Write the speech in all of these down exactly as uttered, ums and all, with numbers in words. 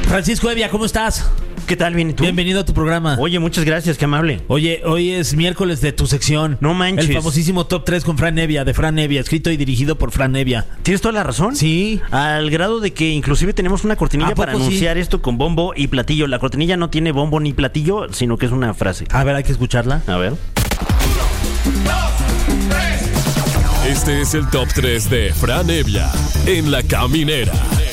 Francisco Evia, ¿cómo estás? ¿Qué tal? Bien, ¿y tú? Bienvenido a tu programa. Oye, muchas gracias, qué amable. Oye, hoy es miércoles de tu sección. No manches. El famosísimo Top tres con Fran Evia, de Fran Evia, escrito y dirigido por Fran Evia. ¿Tienes toda la razón? Sí. Al grado de que inclusive tenemos una cortinilla para anunciar sí? esto con bombo y platillo. La cortinilla no tiene bombo ni platillo, sino que es una frase. A ver, hay que escucharla. A ver. Este es el Top tres de Fran Evia en La Caminera.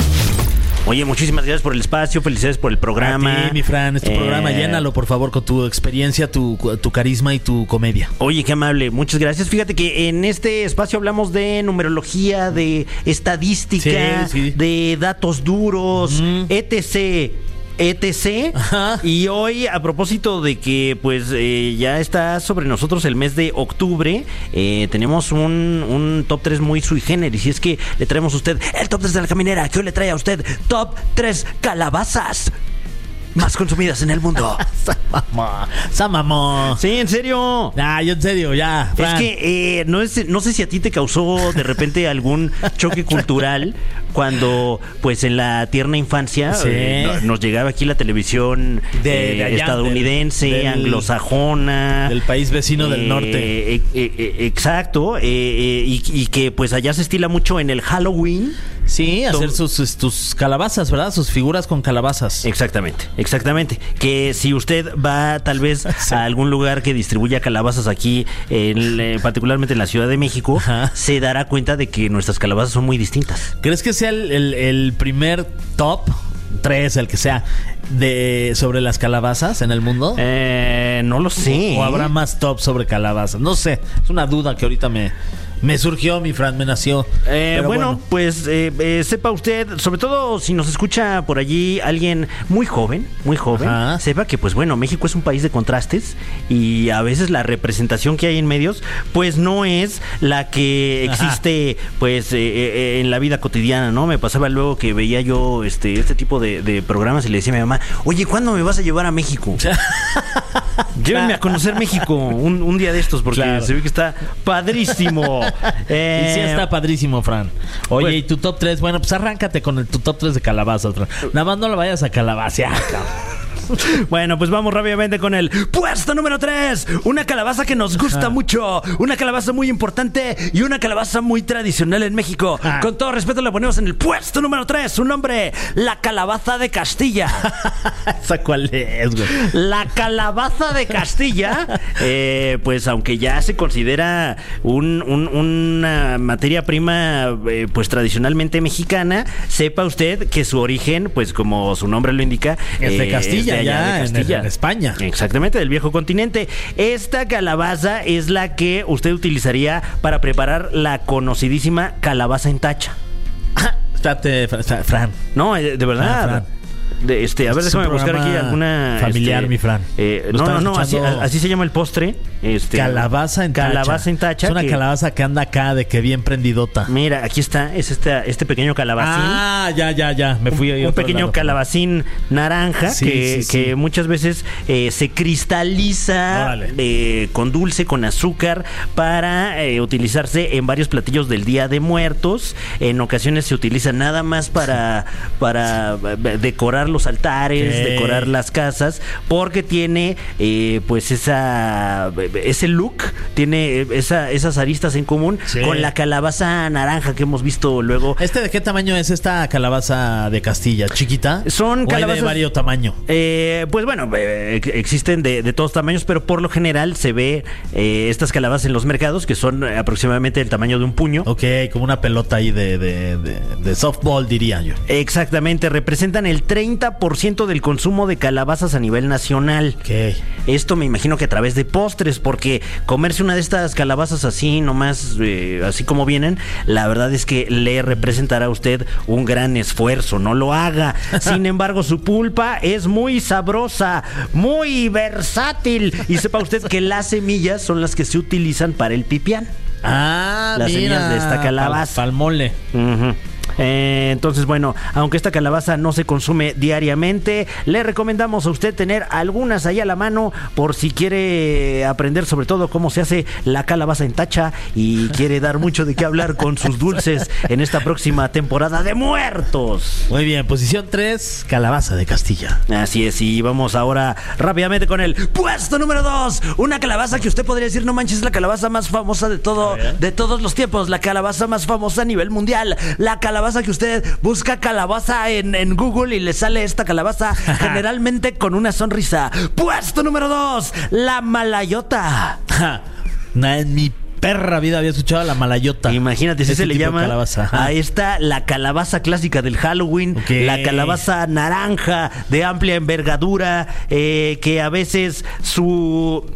Oye, muchísimas gracias por el espacio, felicidades por el programa. A ti, mi Fran, es tu eh... programa, llénalo por favor con tu experiencia, tu, tu carisma y tu comedia. Oye, qué amable, muchas gracias. Fíjate que en este espacio hablamos de numerología, de estadística, sí, sí. de datos duros, mm. etcétera etc. Ajá. Y hoy, a propósito de que pues eh, ya está sobre nosotros el mes de octubre, eh, tenemos un, un top tres muy sui generis. Y es que le traemos a usted el top tres de La Caminera, que hoy le trae a usted top tres calabazas más consumidas en el mundo. Samamó. Samamó. Sí, en serio. Ah, yo en serio, ya. Fran. Es que eh, no, es, no sé si a ti te causó de repente algún choque cultural cuando, pues en la tierna infancia, sí. eh, nos llegaba aquí la televisión de, eh, de allá, estadounidense, del, anglosajona. Del país vecino eh, del norte. Eh, eh, eh, exacto. Eh, eh, y, y que pues allá se estila mucho en el Halloween. Sí, hacer sus, sus calabazas, ¿verdad? Sus figuras con calabazas. Exactamente, exactamente. Que si usted va tal vez sí. a algún lugar que distribuya calabazas aquí, en, eh, particularmente en la Ciudad de México, ajá, se dará cuenta de que nuestras calabazas son muy distintas. ¿Crees que sea el, el, el primer top tres, el que sea, de sobre las calabazas en el mundo? Eh, no lo sé. ¿O, o habrá más top sobre calabazas? No sé, es una duda que ahorita me... Me surgió, mi Fran, me nació. Eh, bueno, bueno, pues eh, eh, sepa usted, sobre todo si nos escucha por allí alguien muy joven, muy joven, ajá, sepa que, pues bueno, México es un país de contrastes y a veces la representación que hay en medios, pues no es la que existe, ajá, pues eh, eh, en la vida cotidiana, ¿no? Me pasaba luego que veía yo este, este tipo de, de programas y le decía a mi mamá, oye, ¿cuándo me vas a llevar a México? Llévenme a conocer México un, un día de estos, porque claro, se ve que está padrísimo. Eh, y sí está padrísimo, Fran. Oye, pues, ¿y tu top tres? Bueno, pues arráncate con el, tu top tres de calabazas, Fran. Nada más no lo vayas a calabacear, cabrón. Bueno, pues vamos rápidamente con el puesto número tres. Una calabaza que nos gusta ah. mucho. Una calabaza muy importante y una calabaza muy tradicional en México. Ah. Con todo respeto le ponemos en el puesto número tres su nombre, la calabaza de Castilla. ¿Esa cuál es, güey? La calabaza de Castilla, eh, pues aunque ya se considera un, un, una materia prima eh, pues tradicionalmente mexicana, sepa usted que su origen, pues como su nombre lo indica, es de Castilla. De allá, de Castilla. En, en España. Exactamente, del viejo continente. Esta calabaza es la que usted utilizaría para preparar la conocidísima calabaza en tacha. Espérate, Fran. No, de verdad. Ah, Fran. De este, a ver, déjame buscar aquí alguna familiar, este, mi Fran. Eh, no, no, no, así, así se llama el postre. Este, calabaza en tacha. Calabaza en tacha. Es una que, calabaza que anda acá de que bien prendidota. Mira, aquí está, es este, este pequeño calabacín. Ah, ya, ya, ya. Me fui un, a un pequeño lado, calabacín naranja sí, que, sí, que sí. muchas veces eh, se cristaliza eh, con dulce, con azúcar, para eh, utilizarse en varios platillos del Día de Muertos. En ocasiones se utiliza nada más para, para decorar los altares, ¿qué? Decorar las casas, porque tiene eh, pues esa ese look, tiene esa, esas aristas en común, sí, con la calabaza naranja que hemos visto luego. ¿Este de qué tamaño es esta calabaza de Castilla? ¿Chiquita? Son calabazas de varios tamaños. Eh, pues bueno, eh, existen de, de todos tamaños, pero por lo general se ve eh, estas calabazas en los mercados que son aproximadamente el tamaño de un puño. Ok, como una pelota ahí de, de, de, de softball, diría yo. Exactamente, representan el treinta por ciento del consumo de calabazas a nivel nacional. Okay. Esto me imagino que a través de postres, porque comerse una de estas calabazas así, nomás, eh, así como vienen, la verdad es que le representará a usted un gran esfuerzo. No lo haga. Sin embargo, su pulpa es muy sabrosa, muy versátil. Y sepa usted que las semillas son las que se utilizan para el pipián. Ah, las mira, semillas de esta calabaza. Pal, pal mole. Uh-huh. Eh, entonces, bueno, aunque esta calabaza no se consume diariamente, le recomendamos a usted tener algunas ahí a la mano por si quiere aprender sobre todo cómo se hace la calabaza en tacha y quiere dar mucho de qué hablar con sus dulces en esta próxima temporada de Muertos. Muy bien, posición tres, calabaza de Castilla. Así es, y vamos ahora rápidamente con el puesto número dos. Una calabaza que usted podría decir, no manches, es la calabaza más famosa de todo, de todos los tiempos. La calabaza más famosa a nivel mundial. La calabaza que usted busca calabaza en, en Google y le sale esta calabaza generalmente con una sonrisa. Puesto número dos, la malayota. Nada en mi perra vida había escuchado la malayota. Imagínate, si se le llama a esta la calabaza clásica del Halloween, okay. La calabaza naranja de amplia envergadura, eh, que a veces su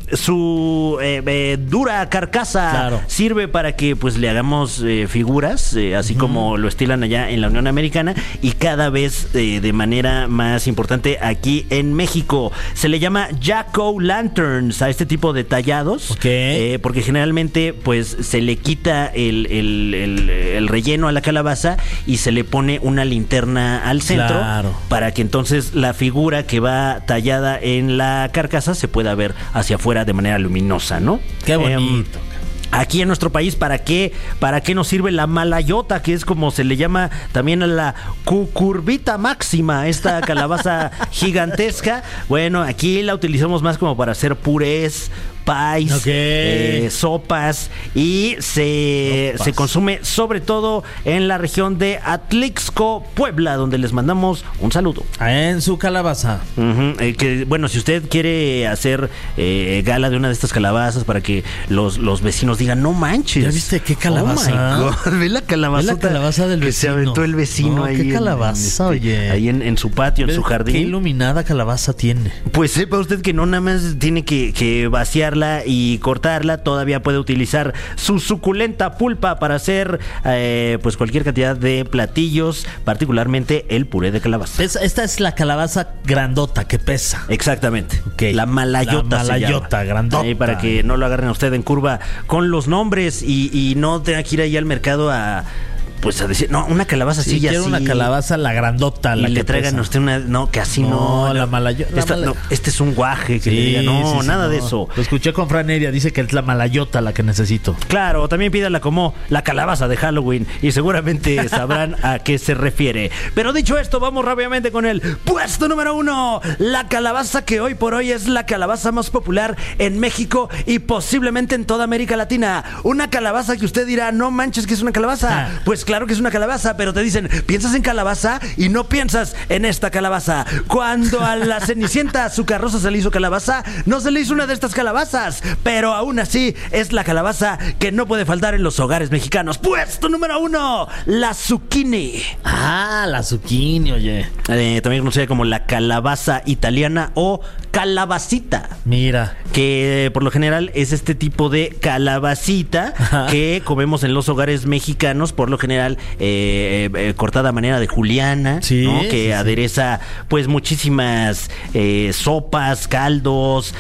su eh, eh, dura carcasa claro. sirve para que pues le hagamos eh, figuras, eh, así uh-huh. como lo estilan allá en la Unión Americana y cada vez eh, de manera más importante aquí en México. Se le llama jack-o'-lanterns a este tipo de tallados, okay. eh, porque generalmente pues se le quita el, el, el, el relleno a la calabaza y se le pone una linterna al centro claro. para que entonces la figura que va tallada en la carcasa se pueda ver hacia afuera de manera luminosa, ¿no? Qué bonito. Eh, Aquí en nuestro país, ¿para qué? ¿Para qué nos sirve la malayota? Que es como se le llama también a la cucurbita máxima, esta calabaza gigantesca. Bueno, aquí la utilizamos más como para hacer purés, pies, okay. eh, sopas y se, se consume sobre todo en la región de Atlixco, Puebla, donde les mandamos un saludo. En su calabaza. Uh-huh. Eh, que, bueno, si usted quiere hacer eh, gala de una de estas calabazas para que los, los vecinos digan, no manches. ¿Ya viste qué calabaza? Oh my God. Ve la calabaza. Ve la calabaza del que vecino. Se aventó el vecino no, ahí. ¿Qué en, calabaza, en este, oye? Ahí en, en su patio, en su jardín. ¿Qué iluminada calabaza tiene? Pues sepa usted que no nada más tiene que, que vaciarla y cortarla, todavía puede utilizar su suculenta pulpa para hacer eh, pues cualquier cantidad de platillos, particularmente el puré de calabaza. Es, esta es la calabaza grandota que pesa. Exactamente. Okay. La malayota. La malayota, grandota. Ahí para que no lo agarren a usted en curva con los nombres y, y no tenga que ir ahí al mercado a... pues a decir, no, una calabaza sí, así ya quiero así. una calabaza, la grandota. Y la le que traigan pesa. a usted una, no, que así no. No, la malayota. Esta, no, este es un guaje que sí, le diga, no, sí, sí, nada no. de eso. Lo escuché con Fran Evia, dice que es la malayota la que necesito. Claro, también pídala como la calabaza de Halloween y seguramente sabrán a qué se refiere. Pero dicho esto, vamos rápidamente con el puesto número uno. La calabaza que hoy por hoy es la calabaza más popular en México y posiblemente en toda América Latina. Una calabaza que usted dirá, no manches que es una calabaza. Ah. Pues claro que es una calabaza, pero te dicen, piensas en calabaza y no piensas en esta calabaza. Cuando a la Cenicienta a su carroza se le hizo calabaza, no se le hizo una de estas calabazas, pero aún así es la calabaza que no puede faltar en los hogares mexicanos. Puesto número uno, la zucchini. Ah, la zucchini, oye. Eh, también conocida como la calabaza italiana o calabacita. Mira. Que por lo general es este tipo de calabacita Ajá. que comemos en los hogares mexicanos, por lo general eh, eh, cortada a manera de juliana, sí, ¿no? Que sí, adereza pues muchísimas eh, sopas, caldos,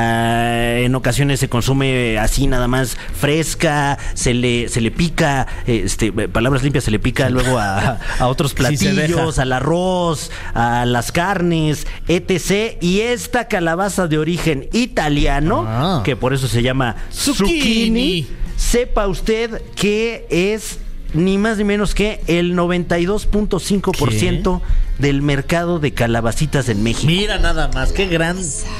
eh, en ocasiones se consume así nada más fresca, se le, se le pica, este, palabras limpias, se le pica luego a, a otros platillos, sí, al arroz, a las carnes, etcétera. Y esta calabaza de origen italiano, ah. que por eso se llama zucchini, zucchini, sepa usted que es ni más ni menos que el noventa y dos punto cinco por ciento del mercado de calabacitas en México. Mira nada más, qué gran...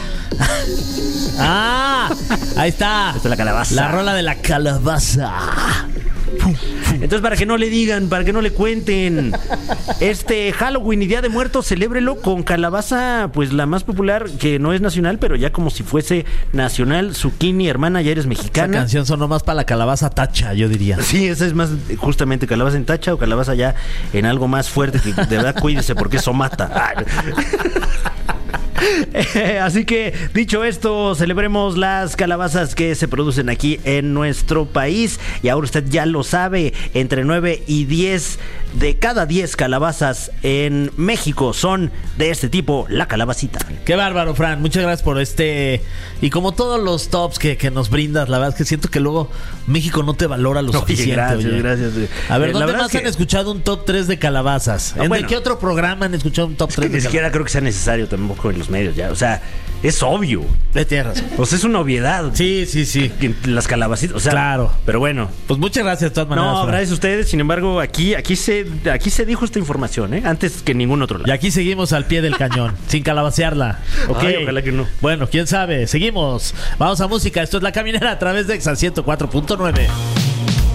¡Ah! Ahí está. Esta es la calabaza. La rola de la calabaza. Entonces, para que no le digan, para que no le cuenten, este Halloween y Día de Muertos, celébrelo con calabaza, pues la más popular, que no es nacional, pero ya como si fuese nacional. Zucchini, hermana, ya eres mexicana. Esa canción sonó más para la calabaza tacha, yo diría. Sí, esa es más justamente calabaza en tacha o calabaza ya en algo más fuerte, que de verdad cuídese porque eso mata. Eh, así que, dicho esto, celebremos las calabazas que se producen aquí en nuestro país. Y ahora usted ya lo sabe, entre nueve y diez de cada diez calabazas en México son de este tipo, la calabacita. Qué bárbaro, Fran. Muchas gracias por este. Y como todos los tops que, que nos brindas, la verdad es que siento que luego México no te valora lo Oye, suficiente. gracias, oye. gracias. A ver, Eh, la ¿dónde verdad más es han que- escuchado un top tres de calabazas? Ah, ¿En bueno. de qué otro programa han escuchado un top Es tres que de ni siquiera calabazas? creo que sea necesario tampoco en los medios ya. O sea, es obvio. De tierras. O sea, es una obviedad. Sí, sí, sí. Que Las calabacitas, o sea, Claro. Pero bueno. Pues muchas gracias de todas maneras. No, Fran. gracias a ustedes. Sin embargo, aquí, aquí se, aquí se dijo esta información, ¿eh? Antes que en ningún otro lado. Y aquí seguimos al pie del cañón, sin calabacearla. Ok. Ay, ojalá que no. Bueno, quién sabe. Seguimos. Vamos a música. Esto es La Caminera a través de Exa ciento cuatro punto nueve.